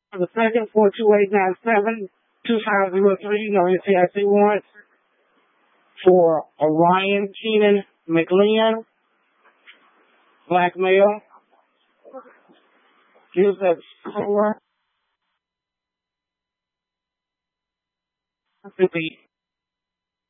The second 42897 2003 WCIC warrant for Orion Keenan McLean, black male, gives us 4 to the